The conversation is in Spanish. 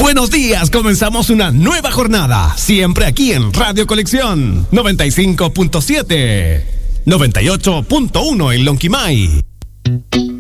Buenos días, comenzamos una nueva jornada, siempre aquí en Radio Colección 95.7, 98.1 en Lonquimay.